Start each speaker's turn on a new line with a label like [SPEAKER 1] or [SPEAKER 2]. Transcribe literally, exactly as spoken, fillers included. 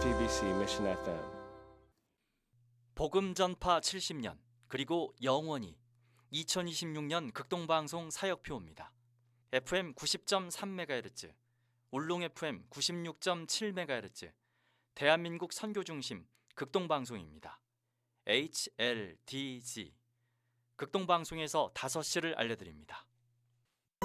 [SPEAKER 1] 제티비씨 미션 에프엠.
[SPEAKER 2] 복음 전파 칠십 년 그리고 영원히 이천이십육 년 극동방송 사역표입니다. 에프엠 구십 점 삼 메가헤르츠, 울릉 에프엠 구십육 점 칠 메가헤르츠, 대한민국 선교중심 극동방송입니다. 에이치엘디지 극동방송에서 다섯 시를 알려드립니다.